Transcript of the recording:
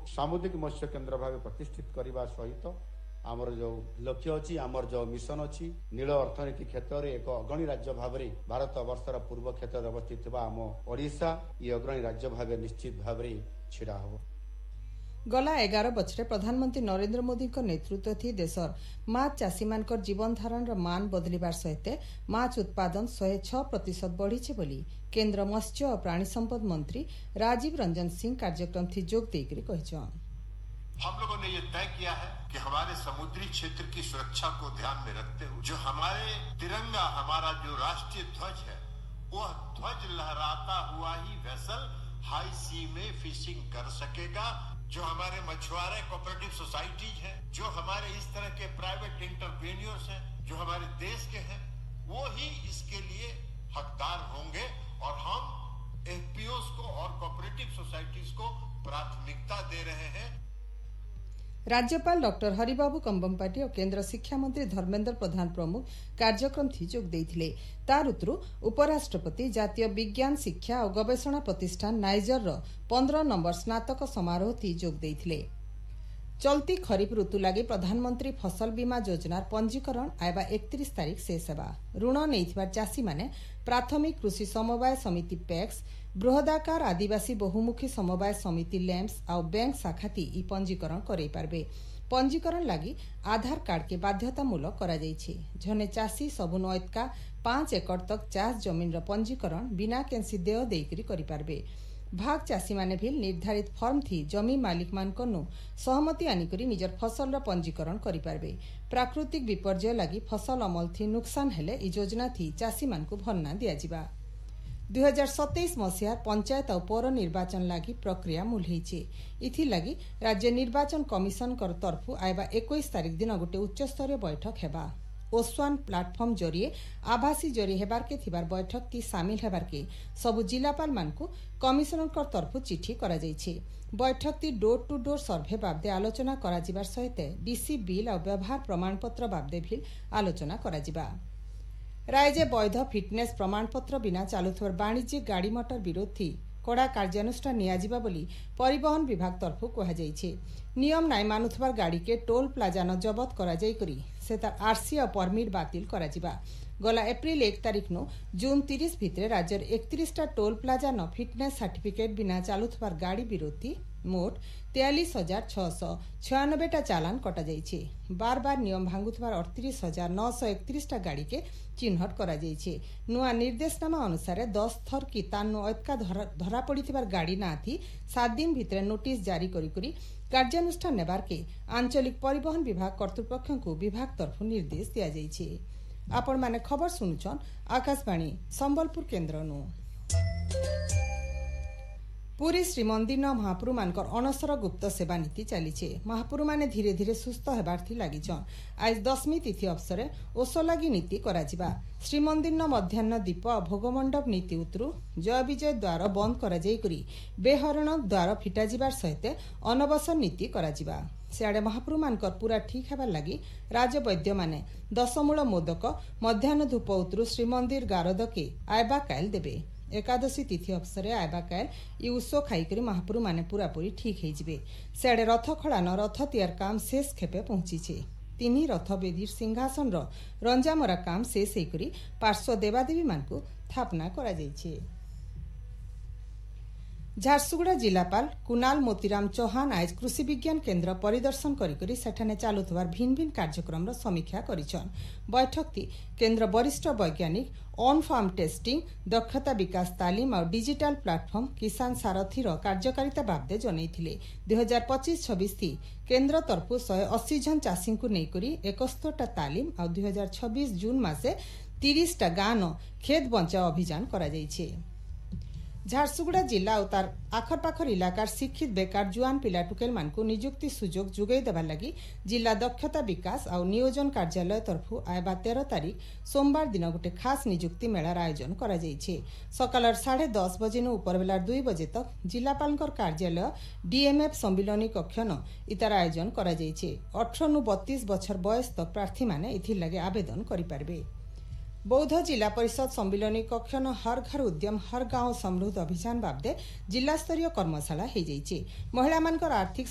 सामुदायिक मत्स्य केन्द्र भाव प्रतिष्ठित करने सहित आमर जो लक्ष्य अच्छी आमर जो मिशन अच्छी नील अर्थनीति क्षेत्र में एक अग्रणी राज्य भाव में भारत वर्षर पूर्व क्षेत्र में अवस्थित आम ओडिशा ये अग्रणी राज्य भाव निश्चित भाव छिड़ा हो। गला 11 बछरे प्रधानमंत्री नरेंद्र मोदी नेतृत्व थी देशर माछ चाषी मान जीवन धारण मान बदलिबार सहित माछ उत्पादन 106% बढ़ी बोली केन्द्र मत्स्य और प्राणी संपद मंत्री राजीव रंजन सिंह कार्यक्रम थी जोग देकर कहछन। हम लोगों ने ये तय किया है कि हमारे समुद्री क्षेत्र की सुरक्षा को ध्यान में रखते हुए जो हमारे तिरंगा हमारा जो राष्ट्रीय ध्वज है वह ध्वज लहराता हुआ ही वेसल हाई सी में फिशिंग कर सकेगा। जो हमारे मछुआरे कोऑपरेटिव सोसाइटीज हैं, जो हमारे इस तरह के प्राइवेट एंटरप्रेन्योर्स हैं, जो हमारे देश के हैं, वो ही इसके लिए हकदार होंगे और हम एफपीओस को और कोऑपरेटिव सोसाइटीज को प्राथमिकता दे रहे हैं। राज्यपाल डॉक्टर हरिबाबू कंबमपाटी और केन्द्र शिक्षा मंत्री धर्मेन्द्र प्रधान प्रमुख कार्यक्रम थी जोग देथिले। तार उतरु उपराष्ट्रपति जातीय विज्ञान शिक्षा और गवेषणा प्रतिष्ठान नाइजर 15 नंबर स्नातक समारोह थी जोग देथिले। चलती खरीफ ऋतु लगी प्रधानमंत्री फसल बीमा योजनार पंजीकरण आयबा 31 तारीख शेष हेबा। ऋण नैथिबार चाषी माने प्राथमिक कृषि समवाय समिति पैक्स, बृहदाकार आदिवासी बहुमुखी समवाय समिति लैम्स आ बैंक शाखाती ई पंजीकरण करै पारबे। पंजीकरण लगी आधार कार्ड के बाध्यतामूलक करा जायछि। जने चाषी सबुन ऐतका 5 एकड़ तक चाष जमीन पंजीकरण बिना केंसी देय देकरी करि पारबे। भाग चाषी माने भी निर्धारित फॉर्म थी जमी मालिक मानकनु सहमति आनिकरी निजर फसल पंजीकरण करि पारबे। प्राकृतिक विपर्यय लगी फसल अमल थी नुकसान हेले ई योजना थी चाषी मानकु भरना दिया जिबा। 2027 मसीहार पंचायत और पौर निर्वाचन लगी प्रक्रिया मूल्यछि। इथि लगी राज्य निर्वाचन कमिशन कर तरफु आयबा 21 तारीख दिन गोटे उच्चस्तरीय बैठक हेबा। ओस्वान प्लाटफर्म जरिए आभासी जरिए हेबार के थिबार बैठक ती सामिल हेबार के सबु जिलापाल मानकु कमिशनर कर तरफु चिठी करा जायछि। बैठक ती डोर टू डोर सर्वे बाबदे आलोचना करा जिबार सहित डीसी बिल और व्यवहार प्रमाणपत्र बाबदे भी आलोचना करा जिबा। राज्य वैध फिटनेस प्रमाणपत्र बिना चालुथवर वाणिज्यिक गाड़ी मोटर विरोध थी कड़ा कार्यानुष्ठान नियाजिबा बोली परिवहन विभाग तरफु कहा जायछि। नियम नाई मानुथवार गाड़ी के टोल प्लाजा न जबत करा जाय करी से तार आरसी और परमिट बातिल करा जिबा। गला एप्रिल 1 तारीख नो जून 30 भितरे राज्यर 31टा टोल प्लाजा न फिटनेस सर्टिफिकेट बिना चालुथवार गाड़ी विरोधी मोट 43,696टा चालान कटा जायछि। बार बार नियम भांगुथवार 38,931टा गाड़ी के चिन्हट करा जायछि। नुआ निर्देशनामा अनुसार 10 थर की तान्नु ऐतका धरा पड़िथिबार गाड़ी ना थी 7 दिन भितरे नोटिस जारी करी कार्यानुष्ठान नेबार के आंचलिक परिवहन विभाग कर्तृपक्ष को विभाग तरफ निर्देश दिया जायछि। आपण माने खबर सुनुछन आकाशवाणी संबलपुर केन्द्र नु। पुरी श्रीमंदिर महाप्रभु मानकर अनसर गुप्त सेवा नीति चलीचे। महाप्रभु माने धीरे धीरे सुस्थ हेबार थी लागिछन। आज 10वीं तिथि अवसरे ओसो लागी नीति कराजिबा। श्रीमंदिर मध्याह्न दीप और भोगमंडप नीति उतरु जय विजय द्वार बंद करा जाई करी बेहरण द्वार फिटा जिबार सहित अनवसन नीति कराजिबा। सियाड़े महाप्रभु मानकर पूरा ठीक हेबार लागी राजवैद्य माने 10 मूल मोदक मध्याह्न धूप उतरु श्रीमंदिर गारद के आयबा कायल देबे। एकादशी तिथि अवसर आयबा कायल इ उत्सव खाईकरी महाप्रभु माने पूरापूरी ठीक हेजिबे। सियाड़े रथ खड़ान रथ तैयार काम शेष खेपे पहुंचीचे। 3 रथ बेदीर सिंहासन रंजामरा काम शेष हेकरी पार्श्व देवादेवी मानकु स्थापना करा जायछि। झारसुगुड़ा जिलापाल कुणाल मोतीराम चौहान आज कृषि विज्ञान केन्द्र परिदर्शन करी सेठाने चालुथवार भिन्न भिन्न कार्यक्रम समीक्षा करिछन। बैठक थी केन्द्र वरिष्ठ वैज्ञानिक ऑन फार्म टेस्टिंग दक्षता विकास तालीम और डिजिटल प्लाटफर्म किसान सारथीर कार्यकारिता बाबदे जनैथिले। 2025-26 थी केन्द्र तरफु 180 जन चाषी को नेकरी 71टा तालीम और 2026 जून मासे 30टा गाँव खेत बचाओ अभियान करा जायछि। झारसुगुड़ा जिला और तार आखर पाखर इलाकार शिक्षित बेकार जुआन पिला टुकेल मानकु नियुक्ति सुजोग जुगई देबार लगी जिला दक्षता विकास और नियोजन कार्यालय तरफु आयबा 13 तारीख सोमवार दिन गोटे खास नियुक्ति मेलार आयोजन करा जायछि। सकाल 10:30 बजे नु उपरबेला 2 बजे तक जिलापालकर कार्यालय डीएमएफ सम्मिलनी कक्ष न इतार आयोजन करा जायछि। 18 नु 32 बछर बयस तक प्रार्थी माने इथि लगे आवेदन करि पारबे। बौद्ध जिला परिषद सम्मिलनी कक्ष न हर घर उद्यम हर गांव समृद्ध अभियान बाबदे जिला स्तरीय कर्मशाला हो जाइए। महिला मानकर आर्थिक